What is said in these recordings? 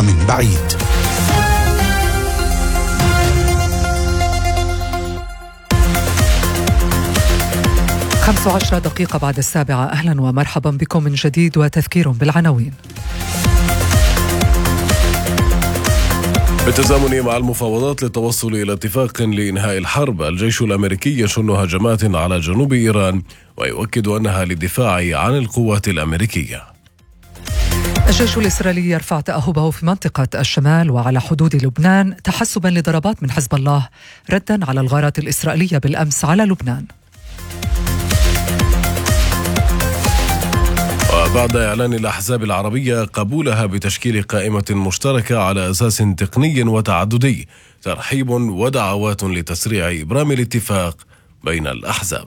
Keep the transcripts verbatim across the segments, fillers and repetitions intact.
ومن بعيد. خمس وعشرة دقيقة بعد السابعة. أهلا ومرحبا بكم من جديد وتذكير بالعناوين. بالتزامن مع المفاوضات للتوصل إلى اتفاق لإنهاء الحرب، الجيش الأمريكي يشن هجمات على جنوب إيران ويؤكد أنها للدفاع عن القوات الأمريكية. الجيش الإسرائيلي يرفع تأهبه في منطقة الشمال وعلى حدود لبنان تحسبا لضربات من حزب الله ردا على الغارات الإسرائيلية بالأمس على لبنان. وبعد إعلان الأحزاب العربية قبولها بتشكيل قائمة مشتركة على أساس تقني وتعددي، ترحيب ودعوات لتسريع إبرام الاتفاق بين الأحزاب.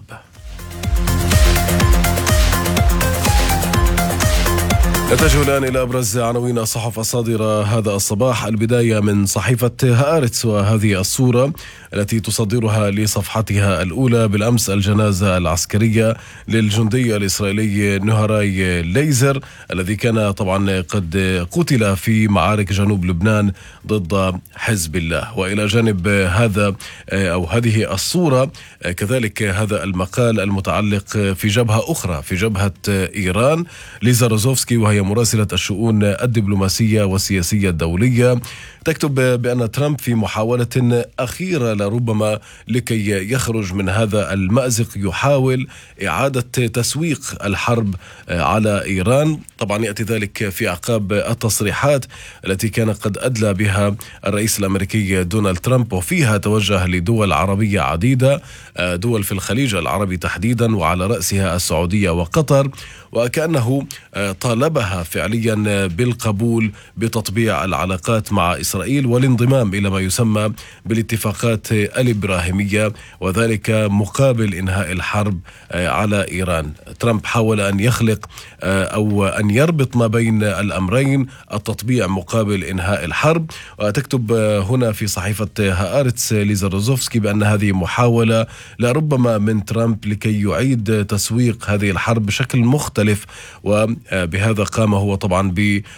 نتجه الآن إلى أبرز عناوين الصحف الصادرة هذا الصباح. البداية من صحيفة هآرتس، وهذه الصورة التي تصدرها لصفحتها الأولى بالأمس: الجنازة العسكرية للجندي الإسرائيلي نهراي ليزر الذي كان طبعا قد قتل في معارك جنوب لبنان ضد حزب الله. وإلى جانب هذا أو هذه الصورة كذلك هذا المقال المتعلق في جبهة أخرى، في جبهة إيران، ليزا روزوفسكي وهي مراسلة الشؤون الدبلوماسية والسياسية الدولية تكتب بأن ترامب في محاولة أخيرة لربما لكي يخرج من هذا المأزق يحاول إعادة تسويق الحرب على إيران. طبعا يأتي ذلك في أعقاب التصريحات التي كان قد أدلى بها الرئيس الأمريكي دونالد ترامب، وفيها توجه لدول عربية عديدة، دول في الخليج العربي تحديدا، وعلى رأسها السعودية وقطر، وكأنه طالبها فعليا بالقبول بتطبيع العلاقات مع إسرائيل والانضمام إلى ما يسمى بالاتفاقات الإبراهيمية، وذلك مقابل إنهاء الحرب على إيران. ترامب حاول أن يخلق أو أن يربط ما بين الأمرين، التطبيع مقابل إنهاء الحرب. وتكتب هنا في صحيفة هآرتس ليزا روزوفسكي بأن هذه محاولة لربما من ترامب لكي يعيد تسويق هذه الحرب بشكل مختلف، وبهذا قام هو طبعا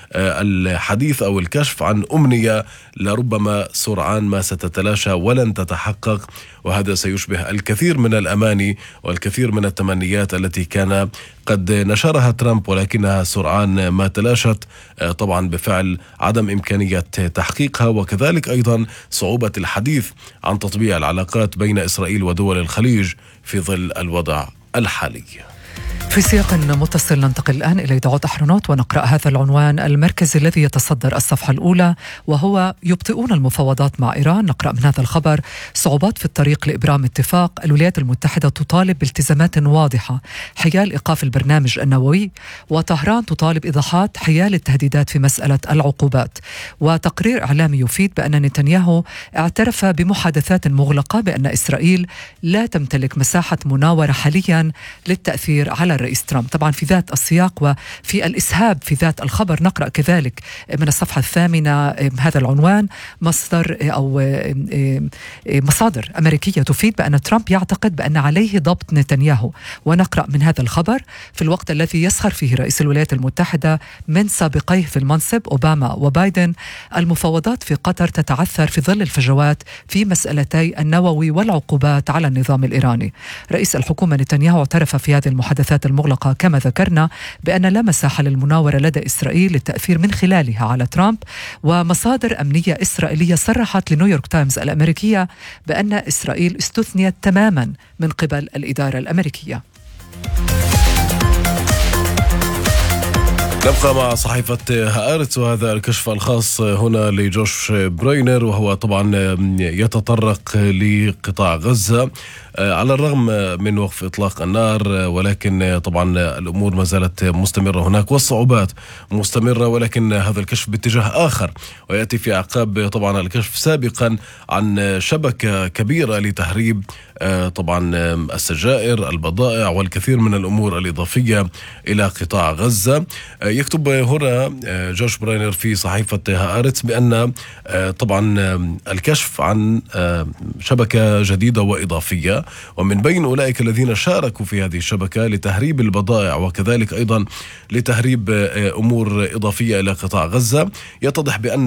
بالحديث أو الكشف عن أمنية لربما سرعان ما ستتلاشى ولن تتحقق، وهذا سيشبه الكثير من الأماني والكثير من التمنيات التي كان قد نشرها ترامب ولكنها سرعان ما تلاشت، طبعا بفعل عدم إمكانية تحقيقها، وكذلك أيضا صعوبة الحديث عن تطبيع العلاقات بين إسرائيل ودول الخليج في ظل الوضع الحالي. في سياق متصل ننتقل الآن إلى إذاعة أحرنوت ونقرأ هذا العنوان المركزي الذي يتصدر الصفحة الأولى، وهو: يبطئون المفاوضات مع إيران. نقرأ من هذا الخبر: صعوبات في الطريق لإبرام اتفاق. الولايات المتحدة تطالب بالتزامات واضحة حيال إيقاف البرنامج النووي، وطهران تطالب إيضاحات حيال التهديدات في مسألة العقوبات. وتقرير إعلامي يفيد بأن نتنياهو اعترف بمحادثات مغلقة بأن إسرائيل لا تمتلك مساحة مناورة حاليا للتأثير على الرئيس ترامب. طبعا في ذات السياق وفي الإسهاب في ذات الخبر نقرأ كذلك من الصفحة الثامنة هذا العنوان: مصدر أو مصادر أمريكية تفيد بأن ترامب يعتقد بأن عليه ضبط نتنياهو. ونقرأ من هذا الخبر: في الوقت الذي يسخر فيه رئيس الولايات المتحدة من سابقيه في المنصب أوباما وبايدن، المفاوضات في قطر تتعثر في ظل الفجوات في مسألتي النووي والعقوبات على النظام الإيراني. رئيس الحكومة نتنياهو اعترف في هذه المحادثات المغلقة كما ذكرنا بأن لا مساحة للمناورة لدى إسرائيل للتأثير من خلالها على ترامب. ومصادر أمنية إسرائيلية صرحت لنيويورك تايمز الأمريكية بأن إسرائيل استثنيت تماما من قبل الإدارة الأمريكية. نبقى مع صحيفة هآرتس، وهذا الكشف الخاص هنا لجوش براينر، وهو طبعا يتطرق لقطاع غزة على الرغم من وقف إطلاق النار، ولكن طبعا الأمور ما زالت مستمرة هناك والصعوبات مستمرة، ولكن هذا الكشف باتجاه آخر، ويأتي في أعقاب طبعا الكشف سابقا عن شبكة كبيرة لتهريب طبعا السجائر، البضائع والكثير من الأمور الإضافية إلى قطاع غزة. يكتب هنا جوش براينر في صحيفة هآرتس بأن طبعا الكشف عن شبكة جديدة وإضافية، ومن بين أولئك الذين شاركوا في هذه الشبكة لتهريب البضائع وكذلك أيضا لتهريب أمور إضافية إلى قطاع غزة، يتضح بأن